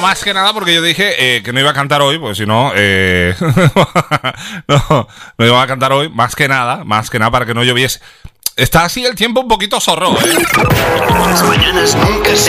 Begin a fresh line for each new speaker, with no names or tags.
más que nada porque yo dije que no iba a cantar hoy, porque si no, no iba a cantar hoy, más que nada para que no lloviese. Está así el tiempo un poquito zorro,
Las mañanas nunca